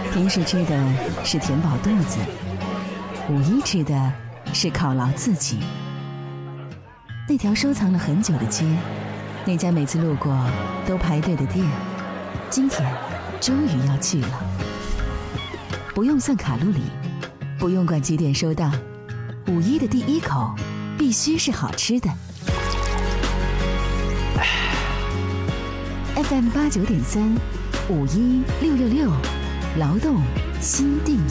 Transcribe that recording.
平时吃的是填饱肚子，五一吃的是犒劳自己。那条收藏了很久的街，那家每次路过都排队的店，今天终于要去了。不用算卡路里，不用管几点收档，五一的第一口必须是好吃的。FM 89.3，516666，劳动新定义。